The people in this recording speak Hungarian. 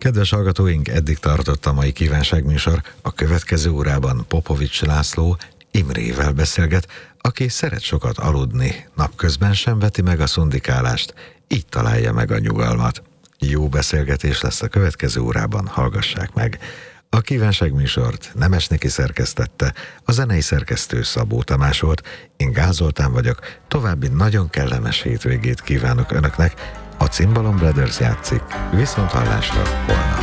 Kedves hallgatóink, eddig tartott a mai kívánságműsor. A következő órában Popovics László Imrével beszélget, aki szeret sokat aludni, napközben sem veti meg a szundikálást, így találja meg a nyugalmat. Jó beszélgetés lesz a következő órában, hallgassák meg. A kívánságműsort Nemesniki szerkesztette, a zenei szerkesztő Szabó Tamás volt, én Gál Zoltán vagyok, további nagyon kellemes hétvégét kívánok Önöknek. A Cimbalom Brothers játszik, viszont hallásra holnap.